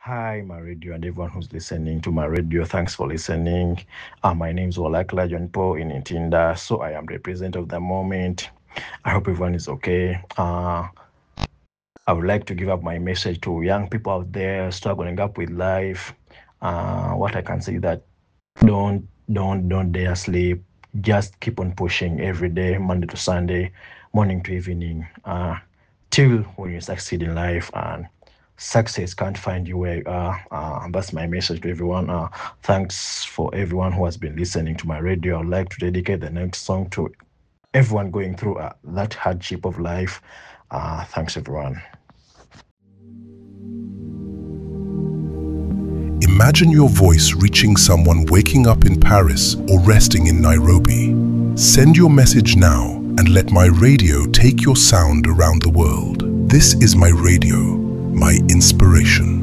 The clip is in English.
Hi, my radio, and everyone who's listening to my radio. Thanks for listening. My name is Walakla John Paul in Intinda, so I am the president of the moment. I hope everyone is okay. I would like to give up my message to young people out there struggling up with life. What I can say is that don't dare sleep. Just keep on pushing every day, Monday to Sunday, morning to evening, till when you succeed in life. And success can't find you where you are. That's my message to everyone. Thanks for everyone who has been listening to my radio. I'd like to dedicate the next song to everyone going through that hardship of life. Thanks, everyone. Imagine your voice reaching someone waking up in Paris or resting in Nairobi. Send your message now and let my radio take your sound around the world. This is my radio, my inspiration.